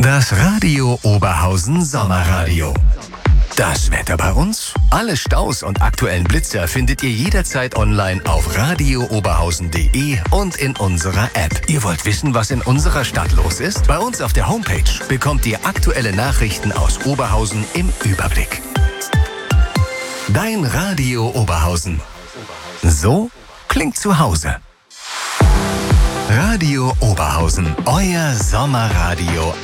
Das Radio Oberhausen Sommerradio. Das Wetter bei uns? Alle Staus und aktuellen Blitzer findet ihr jederzeit online auf radiooberhausen.de und in unserer App. Ihr wollt wissen, was in unserer Stadt los ist? Bei uns auf der Homepage bekommt ihr aktuelle Nachrichten aus Oberhausen im Überblick. Dein Radio Oberhausen. So klingt zu Hause. Radio Oberhausen, euer Sommerradio